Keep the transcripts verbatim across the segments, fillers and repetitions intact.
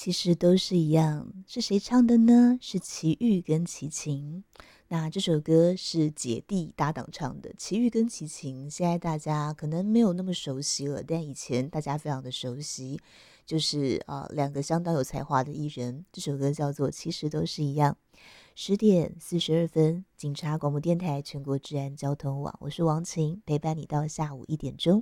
其实都是一样，是谁唱的呢？是齐豫跟齐秦。那这首歌是姐弟搭档唱的，齐豫跟齐秦，现在大家可能没有那么熟悉了，但以前大家非常的熟悉，就是啊、呃两个相当有才华的艺人。这首歌叫做《其实都是一样》。十点四十二分，警察广播电台全国治安交通网，我是王晴，陪伴你到下午一点钟。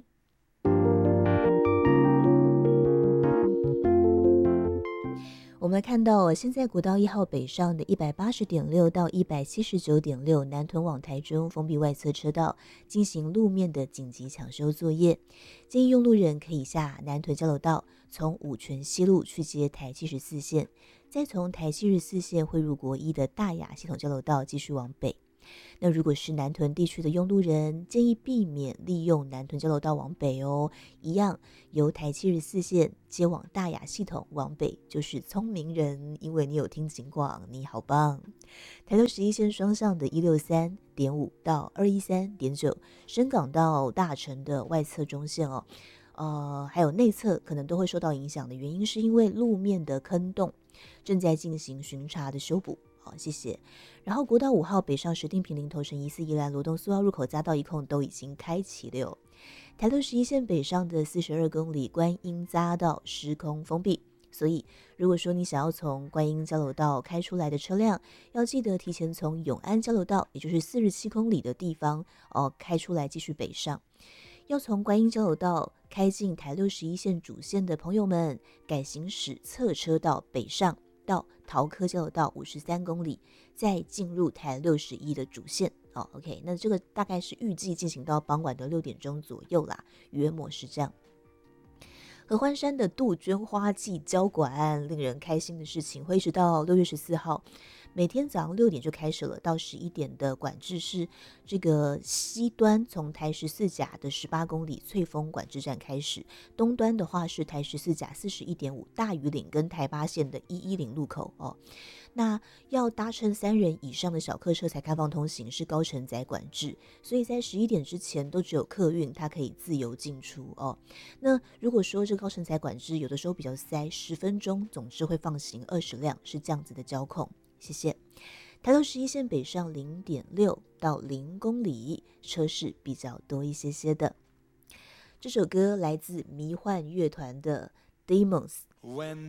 我们看到现在国道一号北上的一百八十点六到一百七十九点六南屯往台中封闭外侧车道进行路面的紧急抢修作业，建议用路人可以下南屯交流道，从五权西路去接台七十四线，再从台七十四线汇入国一的大雅系统交流道继续往北。那如果是南屯地区的用路人，建议避免利用南屯交流道往北哦，一样由台七十四线接往大雅系统往北就是聪明人，因为你有听警广，你好棒。台六十一线双向的一六三点五到二一三点九，深港到大城的外侧中线哦，呃，还有内侧可能都会受到影响的原因，是因为路面的坑洞正在进行巡查的修补。好，谢谢。然后国道五号北上石碇坪林头城宜四宜兰罗东苏澳入口匝道一控都已经开启了哟。台六十一线北上的四十二公里观音匝道施工封闭，所以如果说你想要从观音交流道开出来的车辆，要记得提前从永安交流道，也就是四十七公里的地方哦开出来继续北上。要从观音交流道开进台六十一线主线的朋友们，改行驶侧车道北上到桃科交流道五十三公里，再进入台六十一的主线。哦 OK， 那这个大概是预计进行到傍晚的六点钟左右啦，约莫是这样。合欢山的杜鹃花季交管，令人开心的事情会一直到六月十四号，每天早上六点就开始了，到十一点的管制是这个西端从台十四甲的十八公里翠峰管制站开始，东端的话是台十四甲四十一点五大屿岭跟台八线的一一零路口哦。那要搭乘三人以上的小客车才开放通行，是高承载管制，所以在十一点之前都只有客运它可以自由进出哦。那如果说这个高承载管制有的时候比较塞，十分钟总之会放行二十辆，是这样子的交控。谢谢。台六十一线北上零点六到零公里，车是比较多一些些的。这首歌来自迷幻乐团的 Demons。